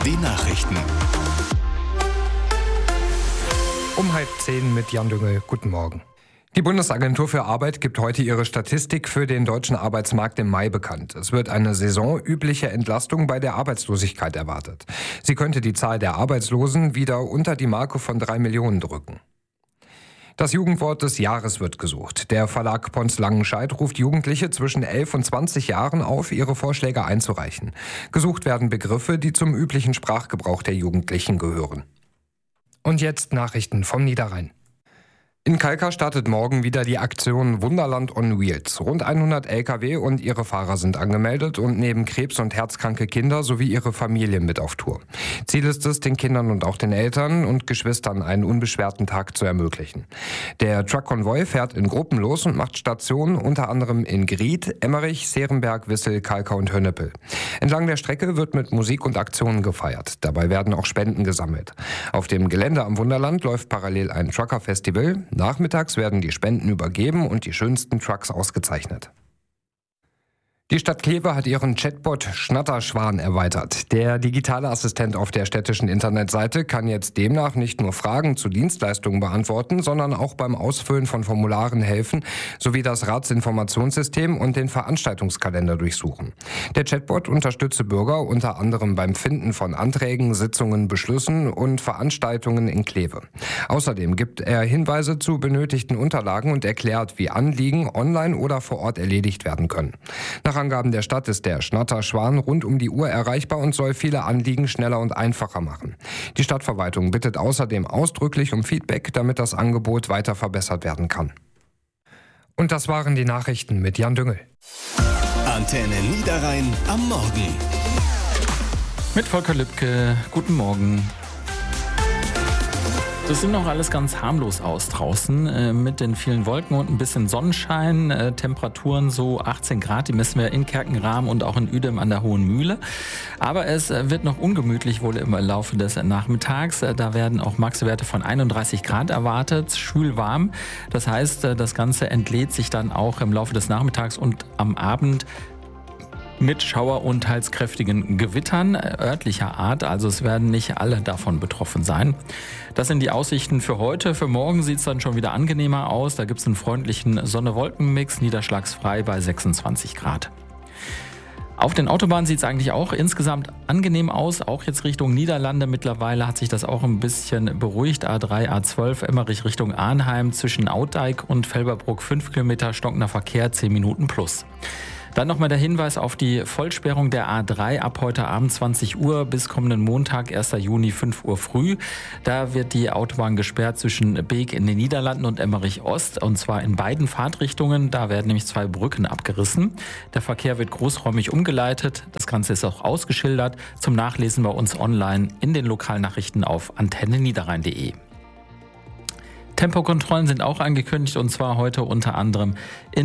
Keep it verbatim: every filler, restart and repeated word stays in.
Die Nachrichten. Um halb zehn mit Jan Düngel. Guten Morgen. Die Bundesagentur für Arbeit gibt heute ihre Statistik für den deutschen Arbeitsmarkt im Mai bekannt. Es wird eine saisonübliche Entlastung bei der Arbeitslosigkeit erwartet. Sie könnte die Zahl der Arbeitslosen wieder unter die Marke von drei Millionen drücken. Das Jugendwort des Jahres wird gesucht. Der Verlag Pons Langenscheidt ruft Jugendliche zwischen elf und zwanzig Jahren auf, ihre Vorschläge einzureichen. Gesucht werden Begriffe, die zum üblichen Sprachgebrauch der Jugendlichen gehören. Und jetzt Nachrichten vom Niederrhein. In Kalkar startet morgen wieder die Aktion Wunderland on Wheels. Rund hundert L K W und ihre Fahrer sind angemeldet und neben krebs- und herzkranke Kinder sowie ihre Familien mit auf Tour. Ziel ist es, den Kindern und auch den Eltern und Geschwistern einen unbeschwerten Tag zu ermöglichen. Der Truck-Konvoi fährt in Gruppen los und macht Stationen unter anderem in Gried, Emmerich, Serenberg, Wissel, Kalkar und Hönnepel. Entlang der Strecke wird mit Musik und Aktionen gefeiert. Dabei werden auch Spenden gesammelt. Auf dem Gelände am Wunderland läuft parallel ein Trucker-Festival. Nachmittags werden die Spenden übergeben und die schönsten Trucks ausgezeichnet. Die Stadt Kleve hat ihren Chatbot Schnatterschwan erweitert. Der digitale Assistent auf der städtischen Internetseite kann jetzt demnach nicht nur Fragen zu Dienstleistungen beantworten, sondern auch beim Ausfüllen von Formularen helfen, sowie das Ratsinformationssystem und den Veranstaltungskalender durchsuchen. Der Chatbot unterstütze Bürger unter anderem beim Finden von Anträgen, Sitzungen, Beschlüssen und Veranstaltungen in Kleve. Außerdem gibt er Hinweise zu benötigten Unterlagen und erklärt, wie Anliegen online oder vor Ort erledigt werden können. Nach Angaben der Stadt ist der Schnatterschwan rund um die Uhr erreichbar und soll viele Anliegen schneller und einfacher machen. Die Stadtverwaltung bittet außerdem ausdrücklich um Feedback, damit das Angebot weiter verbessert werden kann. Und das waren die Nachrichten mit Jan Düngel. Antenne Niederrhein am Morgen. Mit Volker Lübke, guten Morgen. Das sieht noch alles ganz harmlos aus draußen, äh, mit den vielen Wolken und ein bisschen Sonnenschein. Äh, Temperaturen so achtzehn Grad, die messen wir in Kerkenrahm und auch in Uedem an der Hohen Mühle. Aber es äh, wird noch ungemütlich wohl im Laufe des Nachmittags. Äh, da werden auch Maxwerte von einunddreißig Grad erwartet, schwül warm. Das heißt, äh, das Ganze entlädt sich dann auch im Laufe des Nachmittags und am Abend mit Schauer- und teils kräftigen Gewittern örtlicher Art. Also es werden nicht alle davon betroffen sein. Das sind die Aussichten für heute. Für morgen sieht es dann schon wieder angenehmer aus. Da gibt es einen freundlichen Sonne-Wolken-Mix, niederschlagsfrei bei sechsundzwanzig Grad. Auf den Autobahnen sieht es eigentlich auch insgesamt angenehm aus, auch jetzt Richtung Niederlande. Mittlerweile hat sich das auch ein bisschen beruhigt. A drei, A zwölf, Emmerich Richtung Arnheim zwischen Audijk und Felberbruck fünf Kilometer, stockender Verkehr zehn Minuten plus. Dann nochmal der Hinweis auf die Vollsperrung der A drei ab heute Abend zwanzig Uhr bis kommenden Montag, erster Juni, fünf Uhr früh. Da wird die Autobahn gesperrt zwischen Beek in den Niederlanden und Emmerich Ost, und zwar in beiden Fahrtrichtungen. Da werden nämlich zwei Brücken abgerissen. Der Verkehr wird großräumig umgeleitet. Das Ganze ist auch ausgeschildert. Zum Nachlesen bei uns online in den Lokalnachrichten auf antenne niederrhein punkt de. Tempokontrollen sind auch angekündigt, und zwar heute unter anderem in